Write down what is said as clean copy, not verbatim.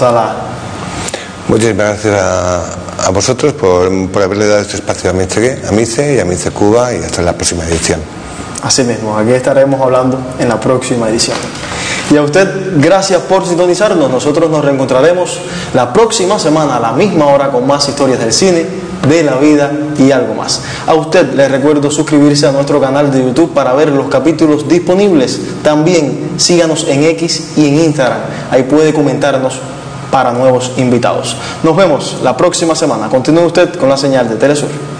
Salah. Muchísimas gracias a vosotros por haberle dado este espacio a Mice y a Mice Cuba, y hasta la próxima edición. Así mismo, aquí estaremos hablando en la próxima edición. Y a usted, gracias por sintonizarnos. Nosotros nos reencontraremos la próxima semana a la misma hora con más historias del cine, de la vida y algo más. A usted le recuerdo suscribirse a nuestro canal de YouTube para ver los capítulos disponibles. También síganos en X y en Instagram. Ahí puede comentarnos para nuevos invitados. Nos vemos la próxima semana. Continúe usted con la señal de Telesur.